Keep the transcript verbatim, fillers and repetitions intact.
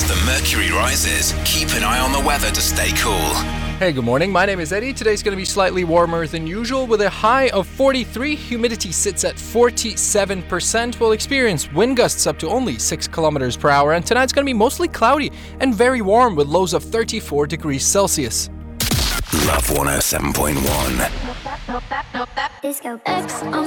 As the mercury rises, keep an eye on the weather to stay cool. Hey, good morning. My name is Eddie. Today's going to be slightly warmer than usual with a high of forty-three. Humidity sits at forty-seven percent. We'll experience wind gusts up to only six kilometers per hour. And tonight's going to be mostly cloudy and very warm with lows of thirty-four degrees Celsius. Love one oh seven point one. Disco X.